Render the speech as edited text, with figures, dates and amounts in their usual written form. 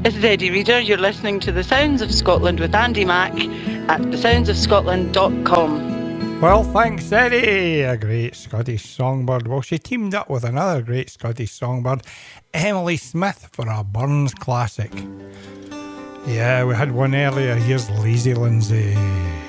This is Eddie Reader. You're listening to The Sounds of Scotland with Andy Mack at thesoundsofscotland.com. Well, thanks, Eddie. A great Scottish songbird. Well, she teamed up with another great Scottish songbird, Emily Smith, for a Burns classic. Yeah, we had one earlier. Here's Lazy Lindsay.